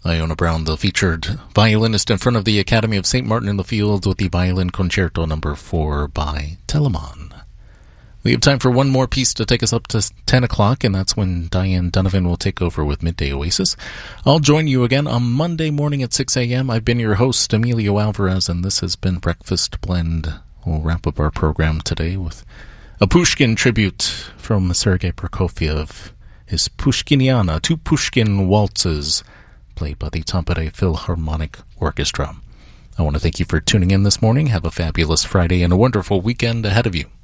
Iona Brown, the featured violinist in front of the Academy of St. Martin in the Fields with the Violin Concerto No. 4 by Telemann. We have time for one more piece to take us up to 10 o'clock, and that's when Diane Donovan will take over with Midday Oasis. I'll join you again on Monday morning at 6 a.m. I've been your host, Emilio Alvarez, and this has been Breakfast Blend. We'll wrap up our program today with a Pushkin tribute from Sergei Prokofiev, his Pushkiniana, 2 Pushkin waltzes, played by the Tampere Philharmonic Orchestra. I want to thank you for tuning in this morning. Have a fabulous Friday and a wonderful weekend ahead of you.